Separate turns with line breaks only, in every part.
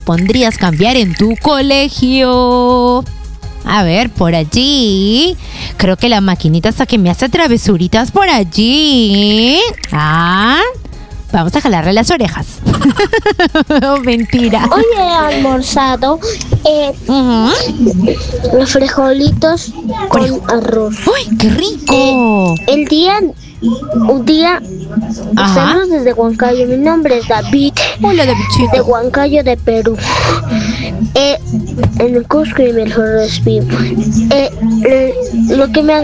pondrías cambiar en tu colegio? A ver, por allí. Creo que la maquinita hasta que me hace travesuritas por allí. Vamos a jalarle las orejas. Oh, mentira.
Hoy he almorzado los frijolitos con arroz.
¡Uy, qué rico!
Un día estamos desde Huancayo. Mi nombre es David.
Hola, Davidcito.
De Huancayo, de Perú. En el Cusco y Mejores vivo. Lo que me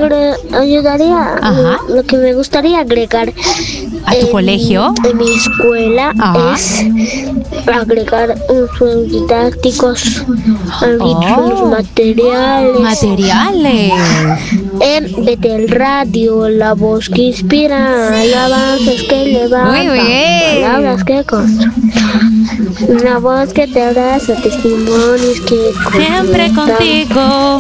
lo que me gustaría agregar
¿a tu colegio?
En mi escuela es agregar unos didácticos, algunos materiales.
Materiales.
Vete el radio, la voz que inspira, alabanzas que levanta,
muy bien.
palabras que construyen, una voz que te abraza, testimonios que
siempre contigo,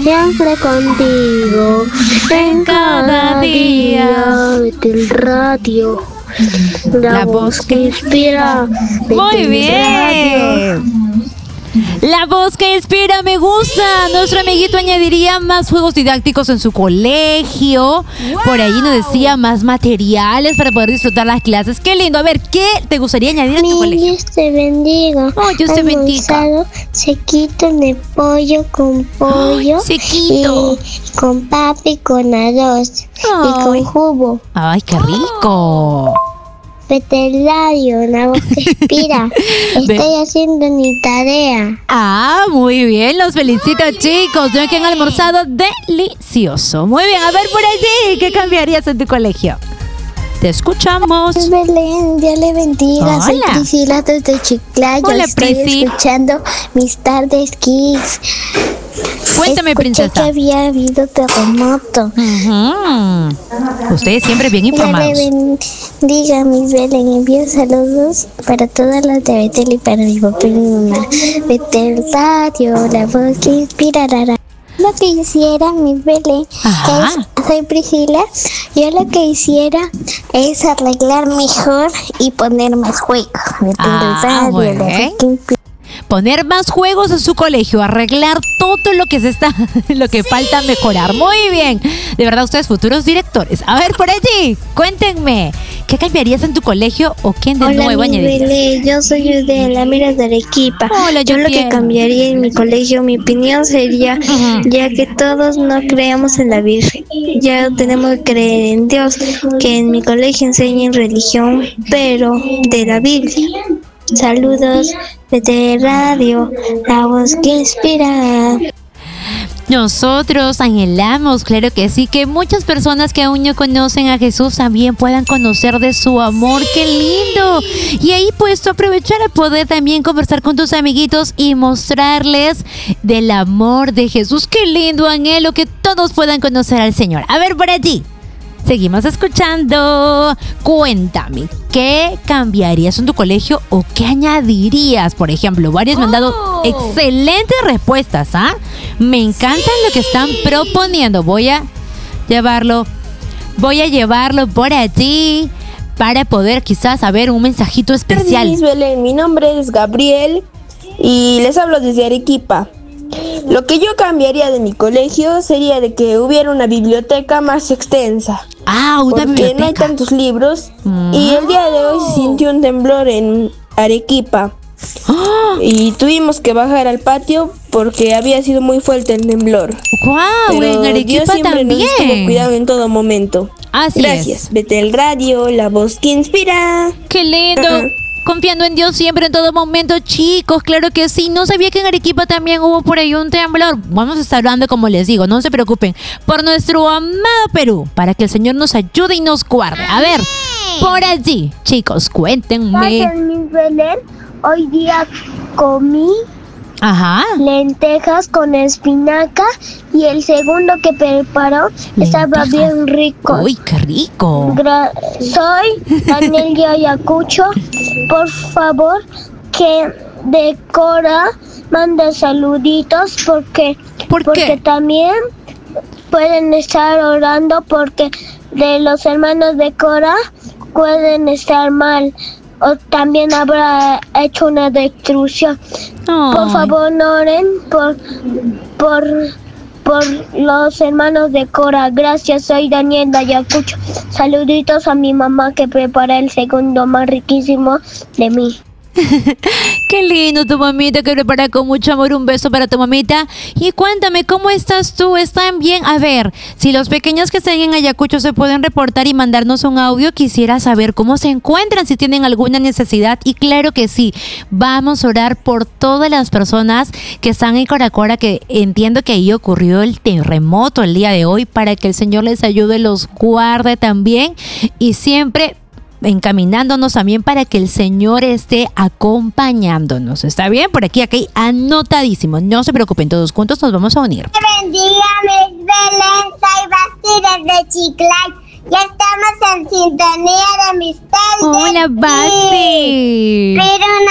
en cada día. Vete el radio, la voz que inspira.
Muy bien. La voz que inspira, me gusta. Nuestro amiguito añadiría más juegos didácticos en su colegio. Wow. Por ahí nos decía más materiales para poder disfrutar las clases. Qué lindo. A ver, ¿qué te gustaría añadir en tu colegio?
Dios te bendiga.
Oh, Dios te bendiga.
Sequito de pollo con pollo.
Sequito.
Y con papa y con arroz. Y con jugo.
Ay, qué rico.
Veterinario, la voz que inspira. Estoy haciendo mi tarea.
Muy bien, los felicito, chicos. Veo que han almorzado delicioso. Muy bien, a ver por allí, ¿qué cambiarías en tu colegio? Te escuchamos.
Belén, Dios le bendiga.
Hola.
Soy Priscila desde Chiclayo.
Hola,
estoy
Prisi.
escuchando mis tardes kids.
Cuéntame, princesa.
Que había habido terremoto.
Ustedes siempre bien informados.
Dios le bendiga, mi Belén. Envío saludos para todas las de Betel y para mi papá y mi mamá. Betel Radio, la voz que inspirará. Lo que hiciera, mi Belén, soy Priscila. Yo lo que hiciera es arreglar mejor y poner más juegos.
Poner más juegos en su colegio, arreglar todo lo que falta mejorar. Muy bien. De verdad, ustedes futuros directores. A ver, por allí, cuéntenme, ¿qué cambiarías en tu colegio o quién de nuevo añadirías?
Yo soy de la Mira de Arequipa.
Hola,
yo lo que cambiaría en mi colegio, mi opinión sería, ya que todos no creemos en la Virgen, ya tenemos que creer en Dios, que en mi colegio enseñen religión, pero de la Biblia. Saludos de Radio, la voz que inspira.
Nosotros anhelamos, claro que sí, que muchas personas que aún no conocen a Jesús también puedan conocer de su amor. ¡Qué lindo! Y ahí pues aprovechar a poder también conversar con tus amiguitos y mostrarles del amor de Jesús. ¡Qué lindo anhelo que todos puedan conocer al Señor! A ver, por allí. Seguimos escuchando. Cuéntame, ¿qué cambiarías en tu colegio o qué añadirías? Por ejemplo, varios me han dado excelentes respuestas, Me encantan lo que están proponiendo. Voy a llevarlo por allí para poder quizás saber un mensajito especial.
Belén, mi nombre es Gabriel y les hablo desde Arequipa. Lo que yo cambiaría de mi colegio sería de que hubiera una biblioteca más extensa.
Una biblioteca.
Porque no hay tantos libros. Y el día de hoy se sintió un temblor en Arequipa. Y tuvimos que bajar al patio porque había sido muy fuerte el temblor.
¡Guau! En Arequipa
Dios siempre
también.
nos estuvo cuidado en todo momento.
Así
Gracias.
es.
Vete el radio, la voz que inspira.
¡Qué lindo! Confiando en Dios siempre, en todo momento, chicos, claro que sí. No sabía que en Arequipa también hubo por ahí un temblor. Vamos a estar hablando, como les digo, no se preocupen, por nuestro amado Perú, para que el Señor nos ayude y nos guarde. A ver, por allí, chicos, cuéntenme.
Hoy día comí lentejas con espinaca y el segundo que preparó estaba bien rico.
¡Uy, qué rico!
Soy Daniel de Ayacucho. Por favor, que Decora manda saluditos porque también pueden estar orando porque de los hermanos de Cora pueden estar mal. o también habrá hecho una destrucción. Por favor, no oren por los hermanos de Cora. Gracias, soy Daniel de Ayacucho. Saluditos a mi mamá que prepara el segundo más riquísimo de mí.
Qué lindo tu mamita que prepara con mucho amor. Un beso para tu mamita. Y cuéntame, ¿cómo estás tú? ¿Están bien? A ver, si los pequeños que están en Ayacucho se pueden reportar y mandarnos un audio, quisiera saber cómo se encuentran, si tienen alguna necesidad. Y claro que sí, vamos a orar por todas las personas que están en Coracora, que entiendo que ahí ocurrió el terremoto el día de hoy, para que el Señor les ayude, los guarde también y siempre encaminándonos también para que el Señor esté acompañándonos. ¿Está bien? Por aquí anotadísimo. No se preocupen, todos juntos nos vamos a unir.
Que bendiga, Miss Belén. Soy Basti desde Chiclay. Ya estamos en sintonía de mis tardes.
Hola, Basti.
Pero